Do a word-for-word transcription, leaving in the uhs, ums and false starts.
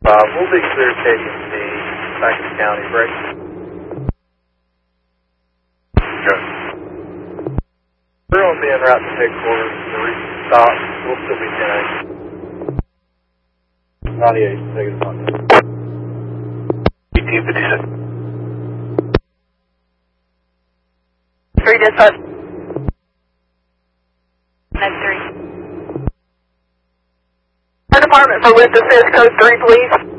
Uh, we'll be clear K D M C, back in the county, break. Good. We're going to be en route to headquarters for the recent stop. We'll still be ten eight. ninety-eight, negative one. eighteen fifty-six. three dispatch. nine three. Fire department for Lift Assist, code three, please.